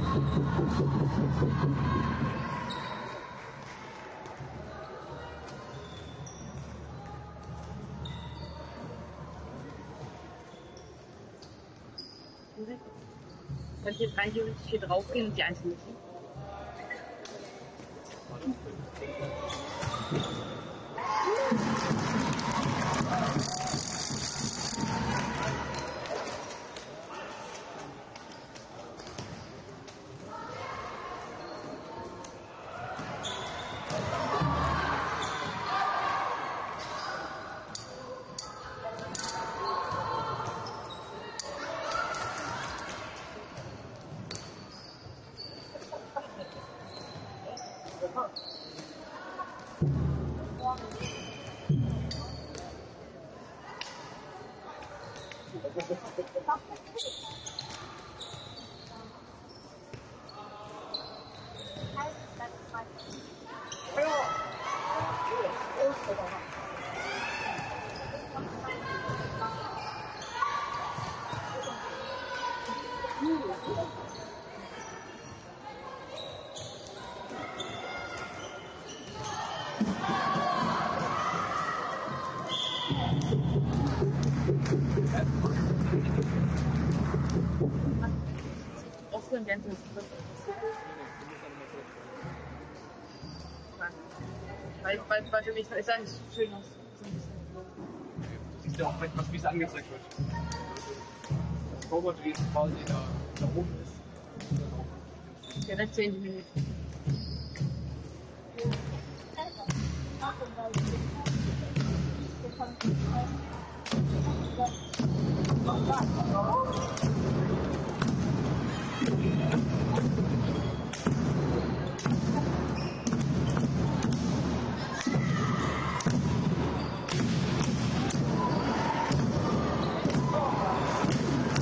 Könnt ihr rein theoretisch hier drauf gehen und die einzeln nutzen? Brauchst du ein ganzes Skript? Weil für mich ist das schön aus. Du siehst ja auch manchmal, wie es angezeigt wird. Das Robot jetzt quasi da oben ist. Direkt 10 Minuten. Ja.